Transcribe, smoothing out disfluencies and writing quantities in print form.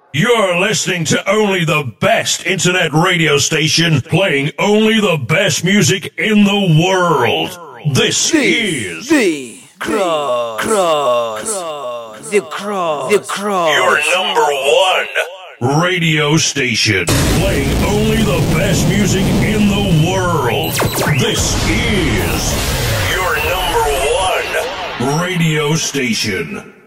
You're listening to only the best internet radio station playing only the best music in the world. This is The Cross. Your number one radio station playing only the best music in the world. This is your number one radio station.